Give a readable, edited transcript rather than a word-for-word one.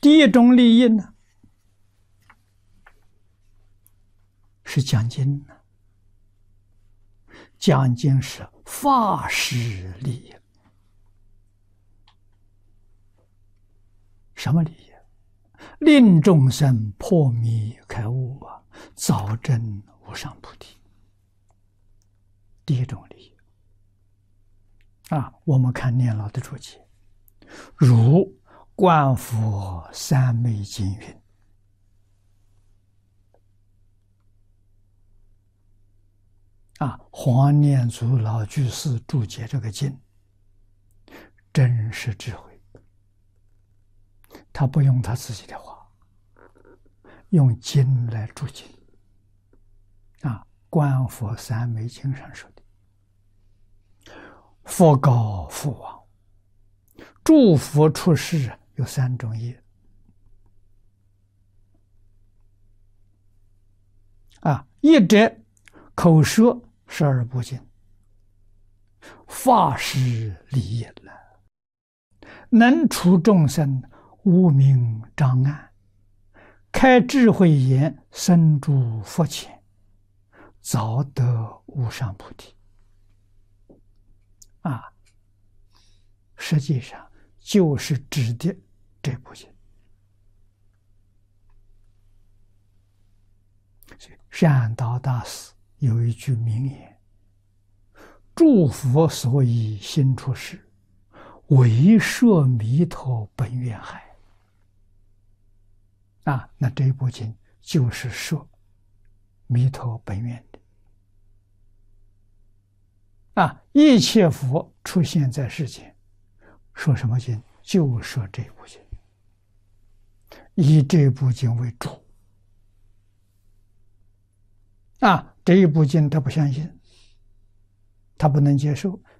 第一种利益呢，是讲经呢。讲经是发誓利益。什么利益？令众生破迷开悟啊，早证无上菩提。第一种利益啊，我们看念老的注解，如观佛三昧经云：黄念祖老居士注解这个经，真是智慧。他不用他自己的话，用经来注解。观佛三昧经上说的，佛告父王，诸佛出世有三种业。一者口舌12部经，发誓利益了，能除众生无明障碍，开智慧眼，深诸佛前，早得无上菩提。实际上就是指的这部经。善导大师有一句名言：诸佛所以心出世，为摄弥陀本愿海。那这部经就是摄弥陀本愿的。一切佛出现在世间，说什么经？就说这部经，以这部经为主。这一部经他不相信，他不能接受，